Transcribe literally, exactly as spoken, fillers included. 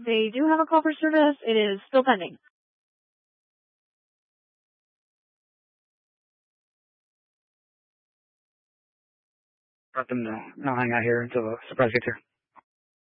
They do have a call for service. It is still pending. Let them know. And I'll hang out here until the surprise gets here.